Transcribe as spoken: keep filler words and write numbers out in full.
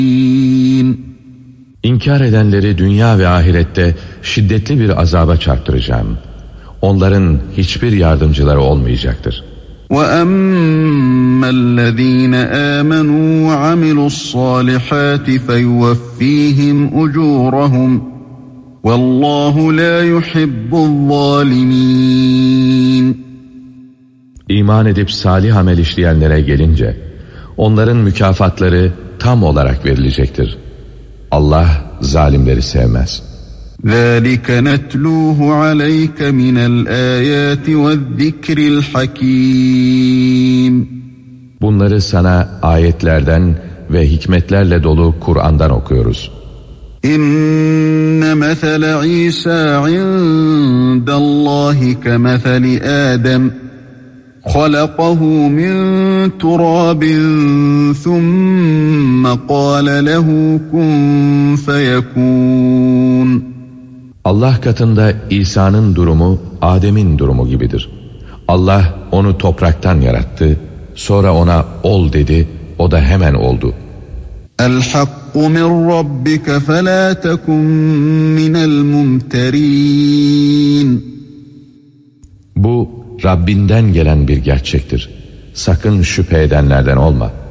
İnkar edenleri dünya ve ahirette şiddetli bir azaba çarptıracağım. Onların hiçbir yardımcıları olmayacaktır. وَأَمَّا الَّذ۪ينَ آمَنُوا وَعَمِلُوا الصَّالِحَاتِ فَيُوَفِّيهِمْ أُجُورَهُمْ وَاللّٰهُ لَا يُحِبُّ الظَّالِمِينَ. İman edip salih amel işleyenlere gelince, onların mükafatları tam olarak verilecektir. Allah zalimleri sevmez. ذَٰلِكَ نَتْلُوهُ عَلَيْكَ مِنَ الْآيَاتِ وَالذِّكْرِ الْحَكِيمِ. Bunları sana ayetlerden ve hikmetlerle dolu Kur'an'dan okuyoruz. İnne mesele İsa indallahi kemeseli Adem. خَلَقَهُ مِنْ تُرَابٍ ثُمَّ قَالَ لَهُ كُنْ فَيَكُونَ. Allah katında İsa'nın durumu Adem'in durumu gibidir. Allah onu topraktan yarattı, sonra ona ol dedi, o da hemen oldu. الْحَقُّ مِنْ رَبِّكَ فَلَا تَكُنْ مِنَ الْمُمْتَرِينَ. Bu Rabbinden gelen bir gerçektir. Sakın şüphe edenlerden olma.